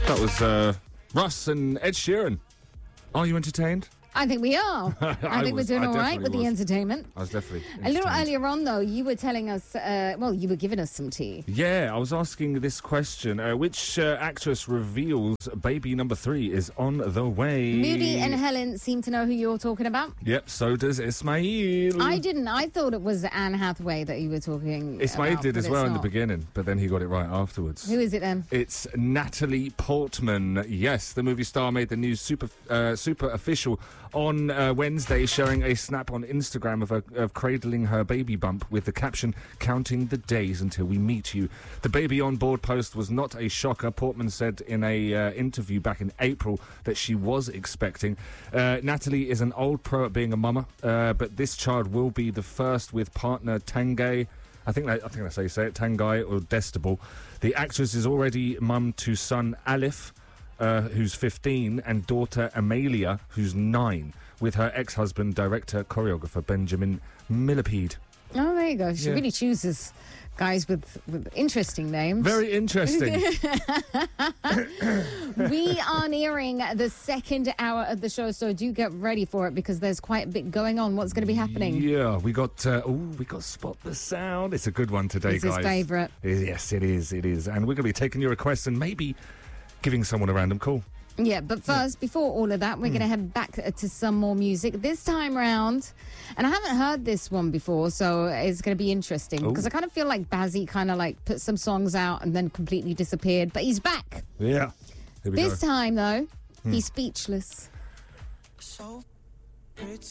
That was Russ and Ed Sheeran. Are you entertained? I think we are. I think we're doing all right with the entertainment. I was definitely A little earlier on, though, you were telling us, you were giving us some tea. Yeah, I was asking this question. Which actress reveals baby number 3 is on the way? Moody and Helen seem to know who you're talking about. Yep, so does Ismail. I didn't. I thought it was Anne Hathaway that you were talking Ismail about, did as but well it's in the not. beginning, but then he got it right afterwards. Who is it then? It's Natalie Portman. Yes, the movie star made the news super official on Wednesday, sharing a snap on Instagram of cradling her baby bump with the caption, "Counting the days until we meet you." The baby on board post was not a shocker. Portman said in a interview back in April that she was expecting. Natalie is an old pro at being a mama, but this child will be the first with partner Tangay. I think that's how you say it, Tangay or Destable. The actress is already mum to son Alif, who's 15, and daughter Amalia, who's 9, with her ex-husband, director, choreographer Benjamin Millipede. Oh, there you go. She Yeah. really chooses guys with interesting names. Very interesting. We are nearing the second hour of the show, so do get ready for it because there's quite a bit going on. What's going to be happening? Yeah, we got Spot the Sound. It's a good one today, It's guys. his favourite. Yes, it is. And we're going to be taking your requests and maybe giving someone a random call. Yeah, but first, before all of that, we're going to head back to some more music. This time round, and I haven't heard this one before, so it's going to be interesting because I kind of feel like Bazzi kind of like put some songs out and then completely disappeared, but he's back. Yeah. Here we This go. time, though, he's speechless. So pretty.